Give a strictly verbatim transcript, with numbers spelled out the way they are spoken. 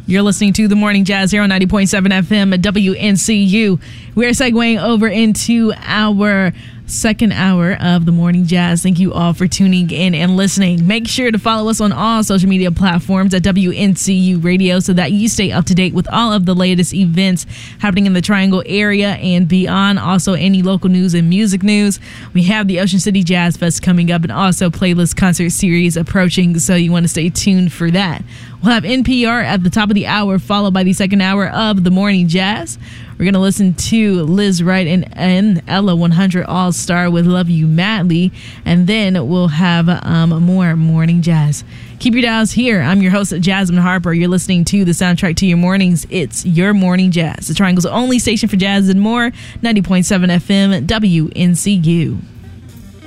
You're listening to The Morning Jazz here on ninety point seven F M at W N C U. We're segueing over into our second hour of The Morning Jazz. Thank you all for tuning in and listening. Make sure to follow us on all social media platforms at W N C U Radio so that you stay up to date with all of the latest events happening in the Triangle area and beyond. Also, any local news and music news. We have the Ocean City Jazz Fest coming up and also Playlist Concert Series approaching, so you want to stay tuned for that. We'll have N P R at the top of the hour, followed by the second hour of The Morning Jazz. We're going to listen to Liz Wright and, and Ella one hundred All-Star with Love You Madly. And then we'll have um, more Morning Jazz. Keep your dials here. I'm your host, Jasmine Harper. You're listening to the soundtrack to your mornings. It's Your Morning Jazz, the Triangle's only station for jazz and more. ninety point seven F M, W N C U.